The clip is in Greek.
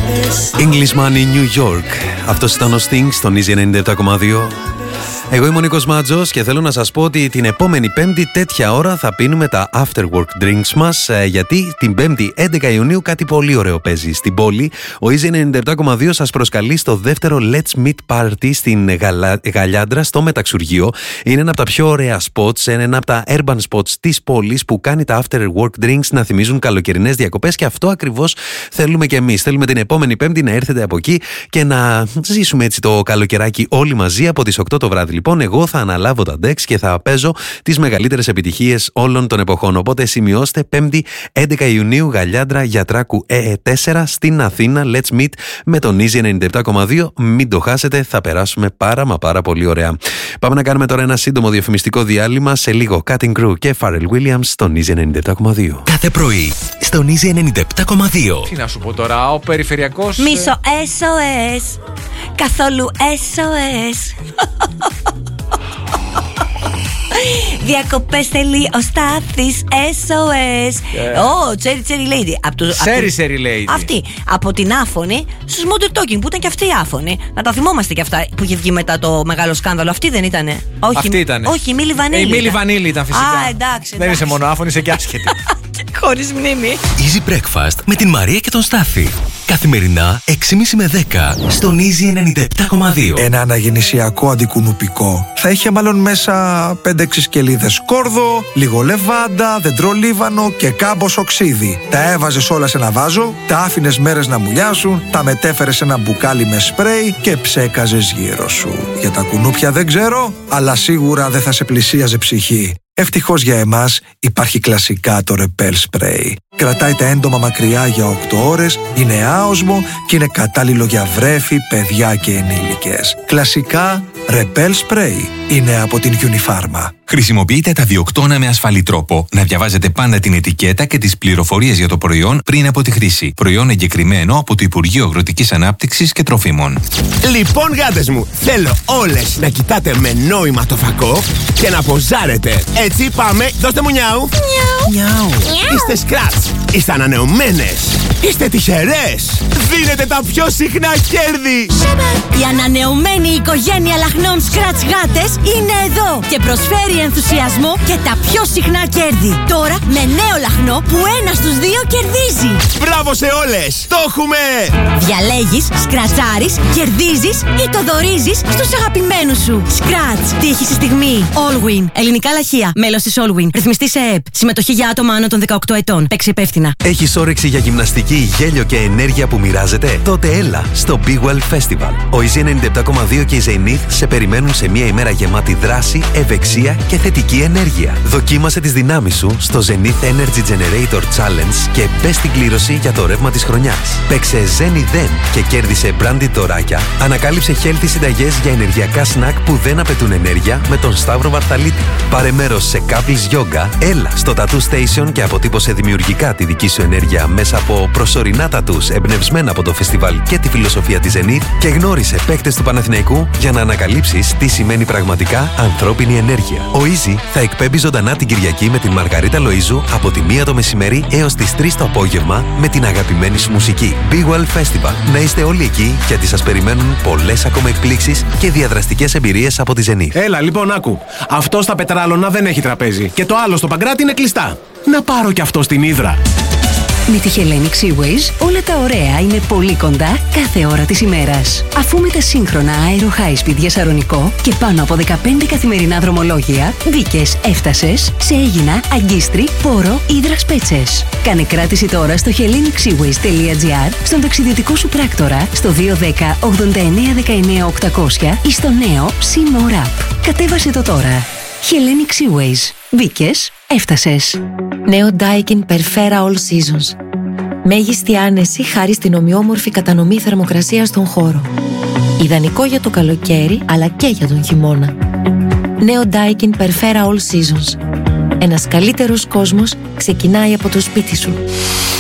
Englishman in New York. Αυτός ήταν ο Sting στον Easy 97,2. Εγώ είμαι ο Νίκος Μάτζος και θέλω να σας πω ότι την επόμενη Πέμπτη τέτοια ώρα θα πίνουμε τα after work drinks μας, γιατί την Πέμπτη 11 Ιουνίου κάτι πολύ ωραίο παίζει στην πόλη. Ο Easy 97,2 σας προσκαλεί στο δεύτερο Let's Meet Party στην Γαλιάντρα στο Μεταξουργείο. Είναι ένα από τα πιο ωραία spots, ένα από τα urban spots της πόλης που κάνει τα after work drinks να θυμίζουν καλοκαιρινές διακοπές, και αυτό ακριβώς θέλουμε και εμείς. Θέλουμε την επόμενη Πέμπτη να έρθετε από εκεί και να ζήσουμε έτσι το καλοκαιράκι όλοι μαζί από τις 8 το βράδυ. Λοιπόν, εγώ θα αναλάβω τα decks και θα παίζω τις μεγαλύτερες επιτυχίες όλων των εποχών. Οπότε σημειώστε, 5η 11 Ιουνίου, Γαλιάντρα, Γιατράκου E4 στην Αθήνα. Let's meet με τον Easy 97,2. Μην το χάσετε, θα περάσουμε πάρα πολύ ωραία. Πάμε να κάνουμε τώρα ένα σύντομο διαφημιστικό διάλειμμα. Σε λίγο Cutting Crew και Pharrell Williams στον Easy 97,2. Κάθε πρωί στον Easy 97,2. Τι να σου πω τώρα, ο περιφερειακός. Μίσο SOS. Καθόλου SOS. Διακοπές θέλει ο Στάθης SOS. Cherry Lady. Cherry Lady. Αυτή. Από την Άφωνη στους Modern Talking, που ήταν και αυτή η Άφωνη. Να τα θυμόμαστε και αυτά που είχε βγει μετά το μεγάλο σκάνδαλο. Αυτή δεν ήτανε? Όχι, αυτή ήτανε. Όχι, η Μίλη Βανίλη. Η Μίλη Βανίλη ήταν φυσικά. Εντάξει. Δεν είσαι μόνο Άφωνη, είσαι και άσχετη. Χωρίς μνήμη. Easy Breakfast με την Μαρία και τον Στάθη. Καθημερινά 6.30 με 10 στον Easy 97,2. Ένα αναγεννησιακό αντικουνουπικό θα είχε μάλλον μέσα 5-6 σκελίδες σκόρδο, λίγο λεβάντα, δεντρολίβανο και κάμπος οξύδι. Τα έβαζες όλα σε ένα βάζο, τα άφηνες μέρες να μουλιάσουν, τα μετέφερες σε ένα μπουκάλι με σπρέι και ψέκαζες γύρω σου. Για τα κουνούπια δεν ξέρω, αλλά σίγουρα δεν θα σε πλησίαζε ψυχή. Ευτυχώς για εμάς υπάρχει κλασικά το Repel Spray. Κρατάει τα έντομα μακριά για 8 ώρες, είναι άοσμο και είναι κατάλληλο για βρέφη, παιδιά και ενήλικες. Κλασικά Repel Spray είναι από την Unifarma. Χρησιμοποιείτε τα διοκτώνα με ασφαλή τρόπο. Να διαβάζετε πάντα την ετικέτα και τις πληροφορίες για το προϊόν πριν από τη χρήση. Προϊόν εγκεκριμένο από το Υπουργείο Αγροτικής Ανάπτυξης και Τροφίμων. Λοιπόν, γάτες μου, θέλω όλες να κοιτάτε με νόημα το φακό και να ποζάρετε. Έτσι, πάμε, δώστε μου νιάου. Νιάου. Είστε σκράτς, είστε ανανεωμένες, είστε τυχερές. Δίνετε τα πιο συχνά κέρδη. Η ανανεωμένη οικογένεια λαχνών Scratch γάτες είναι εδώ και προσφέρει ενθουσιασμό και τα πιο συχνά κέρδη. Τώρα με νέο λαχνό που 1 στους 2 κερδίζει. Μπράβο σε όλες! Το έχουμε! Διαλέγεις, σκρατσάρεις, κερδίζεις ή το δωρίζεις στους αγαπημένους σου. Scratch. Τύχη στη στιγμή. Allwin. Ελληνικά λαχεία. Μέλος της Allwin. Ρυθμιστή σε ΕΕΠ. Συμμετοχή για άτομα άνω των 18 ετών. Παίξει υπεύθυνα. Έχεις όρεξη για γυμναστική, γέλιο και ενέργεια που μοιράζεται? Τότε έλα στο Big Well Festival. Ο Easy 97,2 και η Zenith σε περιμένουν σε μια ημέρα γεμάτη δράση, ευεξία και θετική ενέργεια. Δοκίμασε τις δυνάμεις σου στο Zenith Energy Generator Challenge και μπες στην κλήρωση για το ρεύμα της χρονιάς. Παίξε Zen Then και κέρδισε branded δωράκια. Ανακάλυψε healthy συνταγές για ενεργειακά σνακ που δεν απαιτούν ενέργεια με τον Σταύρο Βαρθαλίτη. Πάρε μέρος σε couples yoga, έλα στο Tattoo Station και αποτύπωσε δημιουργικά τη δική σου ενέργεια μέσα από προσωρινά tattoos εμπνευσμένα από το φεστιβάλ και τη φιλοσοφία της Zenith, και γνώρισε παίκτες του Παναθηναϊκού για να ανακαλύψεις τι σημαίνει πραγματικά ανθρώπινη ενέργεια. Ο Easy θα εκπέμπει ζωντανά την Κυριακή με την Μαργαρίτα Λοΐζου από τη 1 το μεσημέρι έως τις 3 το απόγευμα με την αγαπημένη σου μουσική. Big Well Festival. Να είστε όλοι εκεί, γιατί σας περιμένουν πολλές ακόμα εκπλήξεις και διαδραστικές εμπειρίες από τη Zenith. Έλα λοιπόν, άκου. Αυτό στα Πετράλωνα δεν έχει τραπέζι και το άλλο στο Παγκράτη είναι κλειστά. Να πάρω κι αυτό στην Ύδρα. Με τη Hellenic Seaways όλα τα ωραία είναι πολύ κοντά κάθε ώρα της ημέρας. Αφού με τα σύγχρονα Aero High Speed για Σαρονικό και πάνω από 15 καθημερινά δρομολόγια, μπήκες, έφτασες σε Αίγινα, Αγκίστρι, Πόρο, Ύδρας Πέτσες. Κάνε κράτηση τώρα στο hellenicseaways.gr, στον ταξιδιωτικό σου πράκτορα, στο 210 89 19 800 ή στο νέο SeaMore App. Κατέβασε το τώρα. Hellenic Seaways. Μπήκες, έφτασες. Νέο Daikin Perfera All Seasons. Μέγιστη άνεση χάρη στην ομοιόμορφη κατανομή θερμοκρασίας στον χώρο. Ιδανικό για το καλοκαίρι αλλά και για τον χειμώνα. Νέο Daikin Perfera All Seasons. Ένας καλύτερος κόσμος ξεκινάει από το σπίτι σου.